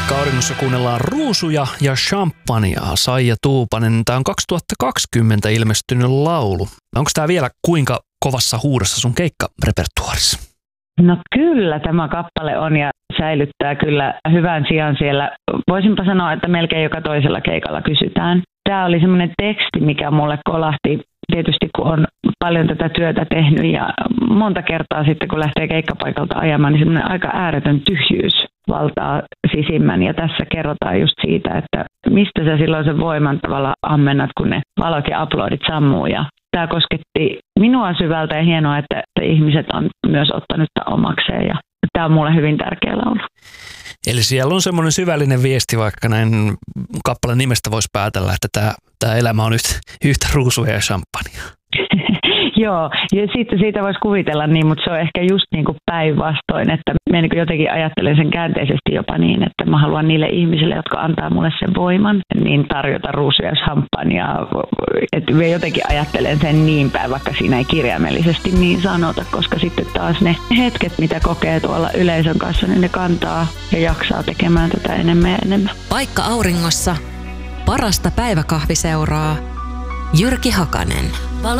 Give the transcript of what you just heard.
Paikka-auringossa kuunnellaan Ruusuja ja Champagnea. Saija Tuupanen, tämä on 2020 ilmestynyt laulu. Onko tämä vielä kuinka kovassa huudossa sun keikkarepertuaarissa? No kyllä tämä kappale on ja säilyttää kyllä hyvän sijan siellä. Voisinpa sanoa, että melkein joka toisella keikalla kysytään. Tämä oli semmoinen teksti, mikä mulle kolahti. Tietysti kun on paljon tätä työtä tehnyt ja monta kertaa sitten kun lähtee keikkapaikalta ajamaan, niin semmoinen aika ääretön tyhjyys valtaa sisimmän. Ja tässä kerrotaan just siitä, että mistä sä silloin sen voiman tavalla ammennat, kun ne valot ja aplodit sammuu. Ja tämä kosketti minua syvältä ja hienoa, että ihmiset on myös ottanut tämän omakseen. Ja tämä on mulle hyvin tärkeä laulu. Eli siellä on semmoinen syvällinen viesti, vaikka näin kappaleen nimestä voisi päätellä, että tämä elämä on yhtä ruusuja ja champagnea. Joo, ja sitten siitä voisi kuvitella niin, mutta se on ehkä just niin kuin päinvastoin, että minä niin jotenkin ajattelen sen käänteisesti jopa niin, että mä haluan niille ihmisille, jotka antaa mulle sen voiman, niin tarjota ruusuja ja champagnea. Että minä jotenkin ajattelen sen niin päin, vaikka siinä ei kirjaimellisesti niin sanota, koska sitten taas ne hetket, mitä kokee tuolla yleisön kanssa, niin ne kantaa ja jaksaa tekemään tätä enemmän ja enemmän. Paikka-auringossa parasta päiväkahviseuraa Jyrki Hakanen.